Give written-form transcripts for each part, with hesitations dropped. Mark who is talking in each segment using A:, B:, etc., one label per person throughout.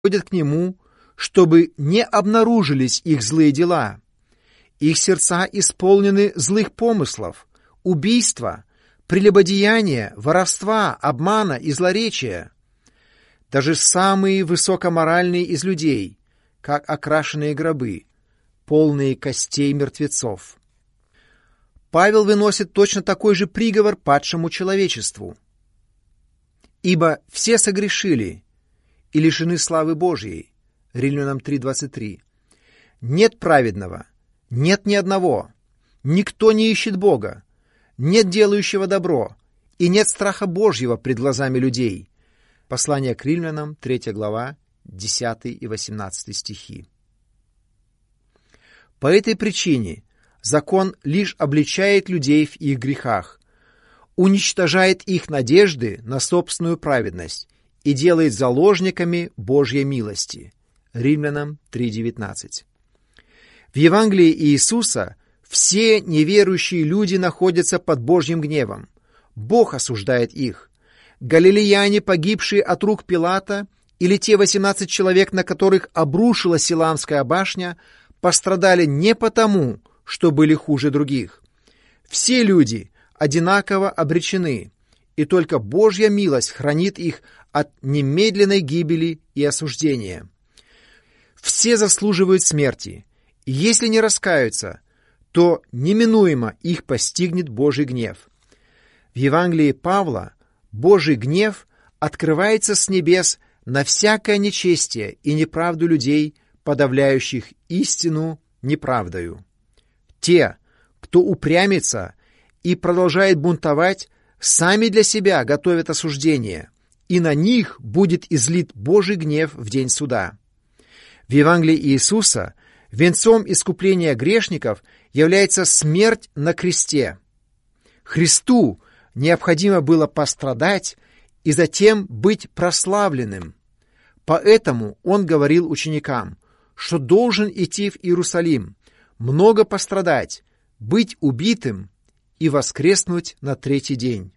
A: приходят к Нему, чтобы не обнаружились их злые дела. Их сердца исполнены злых помыслов, убийства, прелюбодеяния, воровства, обмана и злоречия. Даже самые высокоморальные из людей, как окрашенные гробы, полные костей мертвецов. Павел выносит точно такой же приговор падшему человечеству. «Ибо все согрешили и лишены славы Божьей». Римлянам 3:23. «Нет праведного, нет ни одного, никто не ищет Бога, нет делающего добро, и нет страха Божьего пред глазами людей». Послание к Римлянам, 3 глава, 10 и 18 стихи. По этой причине закон лишь обличает людей в их грехах, уничтожает их надежды на собственную праведность и делает заложниками Божьей милости. Римлянам 3:19. В Евангелии Иисуса все неверующие люди находятся под Божьим гневом. Бог осуждает их. Галилеяне, погибшие от рук Пилата, или те 18 человек, на которых обрушилась Силаамская башня, пострадали не потому, что были хуже других. Все люди одинаково обречены, и только Божья милость хранит их от немедленной гибели и осуждения. Все заслуживают смерти, и если не раскаются, то неминуемо их постигнет Божий гнев. В Евангелии Павла Божий гнев открывается с небес на всякое нечестие и неправду людей, подавляющих истину неправдою. Те, кто упрямится и продолжает бунтовать, сами для себя готовят осуждение, и на них будет излит Божий гнев в день суда. В Евангелии Иисуса венцом искупления грешников является смерть на кресте. Христу необходимо было пострадать и затем быть прославленным. Поэтому Он говорил ученикам, что должен идти в Иерусалим, много пострадать, быть убитым и воскреснуть на третий день.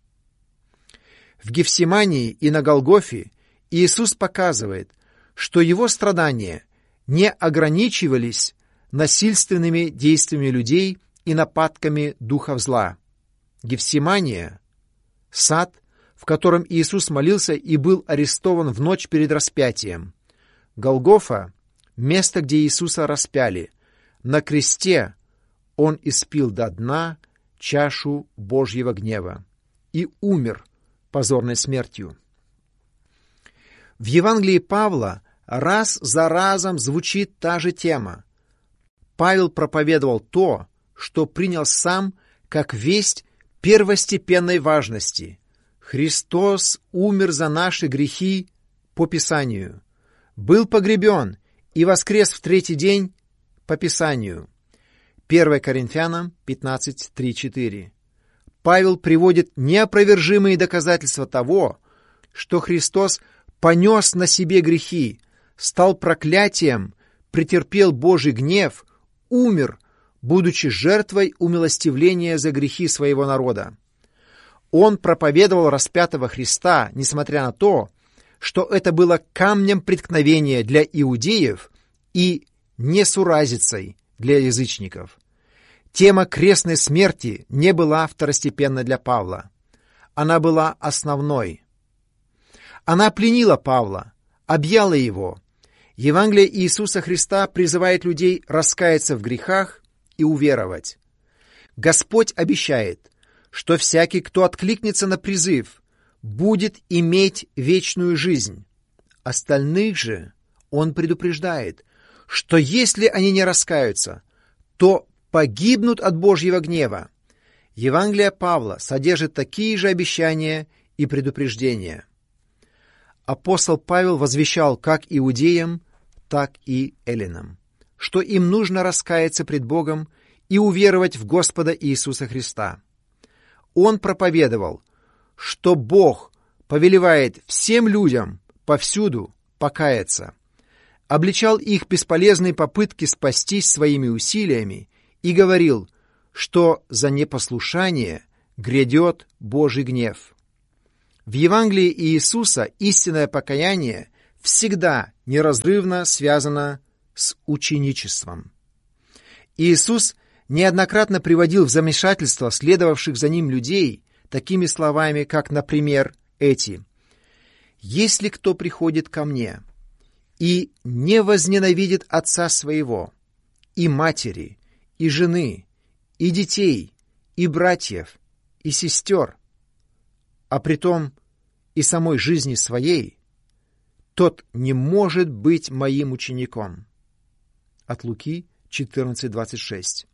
A: В Гефсимании и на Голгофе Иисус показывает, что Его страдания не ограничивались насильственными действиями людей и нападками духов зла. Гефсимания — сад, в котором Иисус молился и был арестован в ночь перед распятием. Голгофа — место, где Иисуса распяли. На кресте Он испил до дна чашу Божьего гнева и умер позорной смертью. В Евангелии Павла раз за разом звучит та же тема. Павел проповедовал то, что принял сам как весть первостепенной важности. Христос умер за наши грехи по Писанию, был погребен и воскрес в третий день по Писанию. 1 Коринфянам 15:3-4. Павел приводит неопровержимые доказательства того, что Христос понес на себе грехи, стал проклятием, претерпел Божий гнев, умер, будучи жертвой умилостивления за грехи своего народа. Он проповедовал распятого Христа, несмотря на то, что это было камнем преткновения для иудеев и несуразицей для язычников. Тема крестной смерти не была второстепенной для Павла. Она была основной. Она пленила Павла, объяла его. Евангелие Иисуса Христа призывает людей раскаяться в грехах и уверовать. Господь обещает, что всякий, кто откликнется на призыв, будет иметь вечную жизнь. Остальных же Он предупреждает, что если они не раскаются, то погибнут от Божьего гнева. Евангелие Павла содержит такие же обещания и предупреждения. Апостол Павел возвещал как иудеям, так и эллинам, что им нужно раскаяться пред Богом и уверовать в Господа Иисуса Христа. Он проповедовал, что Бог повелевает всем людям повсюду покаяться, обличал их бесполезные попытки спастись своими усилиями и говорил, что за непослушание грядет Божий гнев. В Евангелии Иисуса истинное покаяние всегда неразрывно связана с ученичеством. Иисус неоднократно приводил в замешательство следовавших за Ним людей такими словами, как, например, эти: «Если кто приходит ко Мне и не возненавидит отца своего, и матери, и жены, и детей, и братьев, и сестер, а притом и самой жизни своей, тот не может быть моим учеником». От Луки 14:26.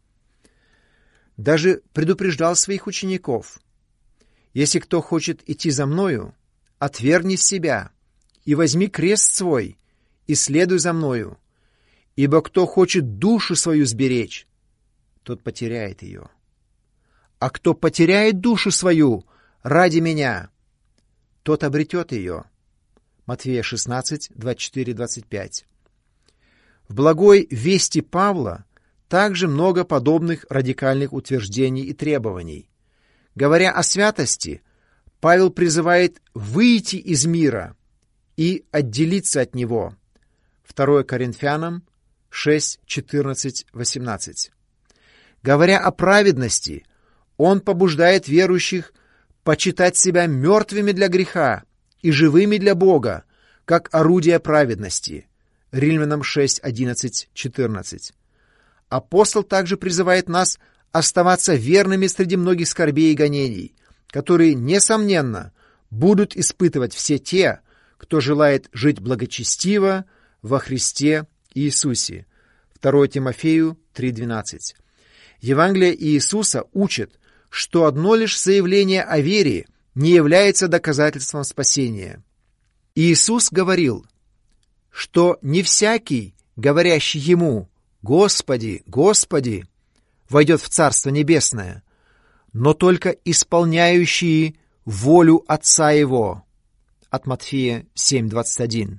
A: Даже предупреждал своих учеников: «Если кто хочет идти за Мною, отвергни себя и возьми крест свой, и следуй за Мною. Ибо кто хочет душу свою сберечь, тот потеряет ее. А кто потеряет душу свою ради Меня, тот обретет ее». Матфея 16, 24, 25. В благой вести Павла также много подобных радикальных утверждений и требований. Говоря о святости, Павел призывает выйти из мира и отделиться от него. 2 Коринфянам 6, 14, 18. Говоря о праведности, он побуждает верующих почитать себя мертвыми для греха и живыми для Бога, как орудия праведности. Римлянам 6, 11, 14. Апостол также призывает нас оставаться верными среди многих скорбей и гонений, которые, несомненно, будут испытывать все те, кто желает жить благочестиво во Христе Иисусе. 2 Тимофею 3:12. Евангелие Иисуса учит, что одно лишь заявление о вере не является доказательством спасения. Иисус говорил, что не всякий, говорящий Ему «Господи, Господи», войдет в Царство Небесное, но только исполняющие волю Отца Его. От Матфея 7:21.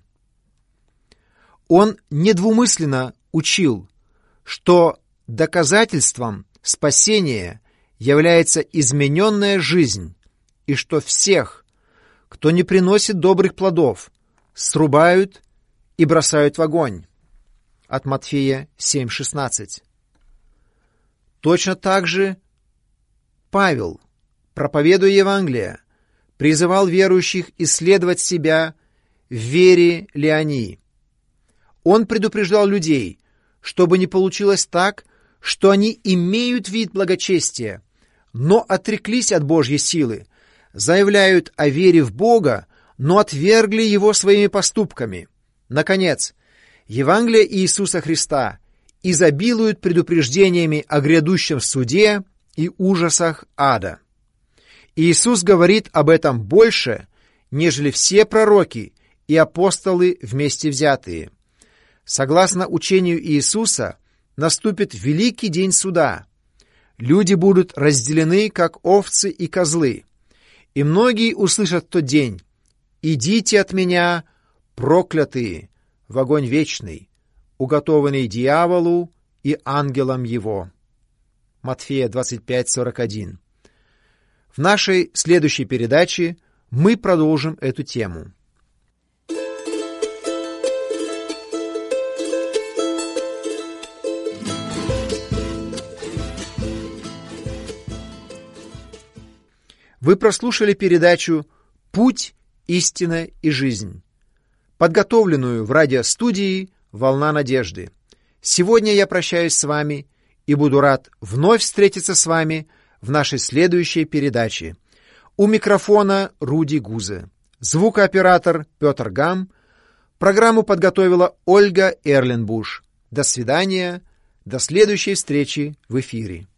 A: Он недвумысленно учил, что доказательством спасения является измененная жизнь, и что всех, кто не приносит добрых плодов, срубают и бросают в огонь. От Матфея 7:16. Точно так же Павел, проповедуя Евангелие, призывал верующих исследовать себя, в вере ли они. Он предупреждал людей, чтобы не получилось так, что они имеют вид благочестия, но отреклись от Божьей силы, заявляют о вере в Бога, но отвергли Его своими поступками. Наконец, Евангелие Иисуса Христа изобилует предупреждениями о грядущем суде и ужасах ада. Иисус говорит об этом больше, нежели все пророки и апостолы вместе взятые. Согласно учению Иисуса, наступит великий день суда. Люди будут разделены, как овцы и козлы. И многие услышат в тот день: «Идите от меня, проклятые, в огонь вечный, уготованный дьяволу и ангелам его». Матфея 25:41. В нашей следующей передаче мы продолжим эту тему. Вы прослушали передачу «Путь, истина и жизнь», подготовленную в радиостудии «Волна надежды». Сегодня я прощаюсь с вами и буду рад вновь встретиться с вами в нашей следующей передаче. У микрофона Руди Гузе. Звукооператор Петр Гам. Программу подготовила Ольга Эрленбуш. До свидания. До следующей встречи в эфире.